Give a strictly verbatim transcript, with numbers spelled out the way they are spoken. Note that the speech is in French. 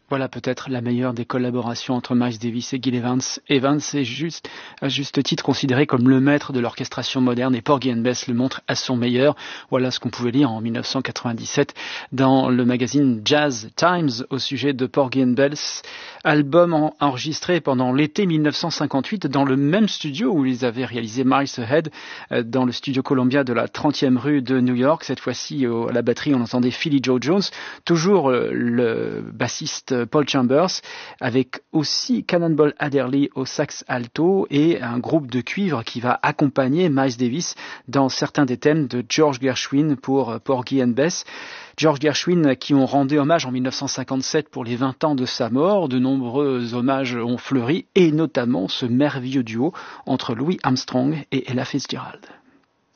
Voilà peut-être la meilleure des collaborations entre Miles Davis et Gil Evans. Evans est juste, à juste titre considéré comme le maître de l'orchestration moderne et Porgy and Bess le montre à son meilleur. Voilà ce qu'on pouvait lire en dix-neuf cent quatre-vingt-dix-sept dans le magazine Jazz Times au sujet de Porgy and Bess, album enregistré pendant l'été dix-neuf cent cinquante-huit dans le même studio où ils avaient réalisé Miles Ahead, dans le studio Columbia de la trentième rue de New York. Cette fois-ci, à la batterie, on entendait Philly Joe Jones, toujours le bassiste Paul Chambers, avec aussi Cannonball Adderley au sax alto et un groupe de cuivre qui va accompagner Miles Davis dans certains des thèmes de George Gershwin pour Porgy and Bess. George Gershwin qui ont rendu hommage en dix-neuf cent cinquante-sept pour les vingt ans de sa mort. De nombreux hommages ont fleuri et notamment ce merveilleux duo entre Louis Armstrong et Ella Fitzgerald.